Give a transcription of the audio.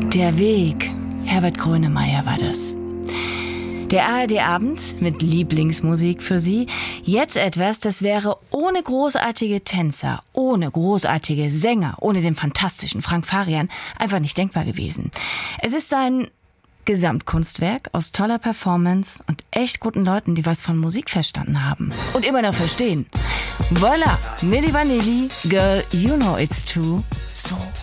Der Weg. Herbert Grönemeyer war das. Der ARD-Abend mit Lieblingsmusik für Sie. Jetzt etwas, das wäre ohne großartige Tänzer, ohne großartige Sänger, ohne den fantastischen Frank Farian einfach nicht denkbar gewesen. Es ist ein Gesamtkunstwerk aus toller Performance und echt guten Leuten, die was von Musik verstanden haben. Und immer noch verstehen. Voila, Milli Vanilli, Girl, you know it's true. So